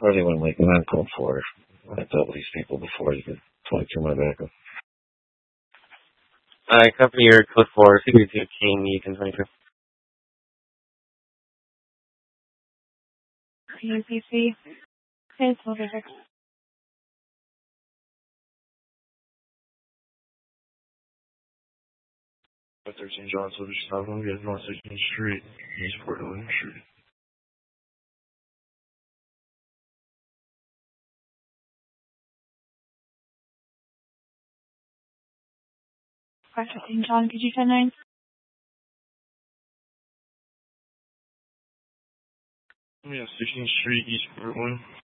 Probably wouldn't like an code 4. I dealt with these people before. You could 22 my backup. Company your code 4, 62 King, you can 22. UPC. It's over 6. At 13 John Silver Stop, I'm getting North 16th Street, Eastport, William Street. St. John, could you 10-9? Yeah, 16th Street, Eastport, William.